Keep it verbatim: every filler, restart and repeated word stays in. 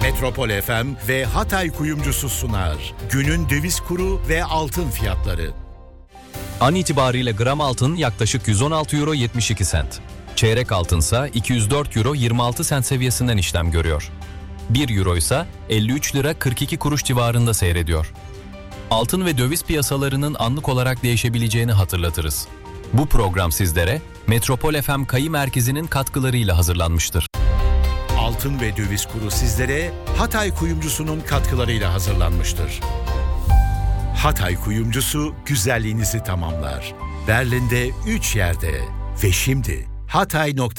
Metropol F M ve Hatay Kuyumcusu sunar. Günün döviz kuru ve altın fiyatları. An itibariyle gram altın yaklaşık yüz on altı euro yetmiş iki sent. Çeyrek altınsa iki yüz dört euro yirmi altı sent seviyesinden işlem görüyor. bir euro ise elli üç lira kırk iki kuruş civarında seyrediyor. Altın ve döviz piyasalarının anlık olarak değişebileceğini hatırlatırız. Bu program sizlere Metropol F M Kayı Merkezi'nin katkılarıyla hazırlanmıştır. Altın ve döviz kuru sizlere Hatay Kuyumcusu'nun katkılarıyla hazırlanmıştır. Hatay Kuyumcusu güzelliğinizi tamamlar. Berlin'de üç yerde ve şimdi hatay nokta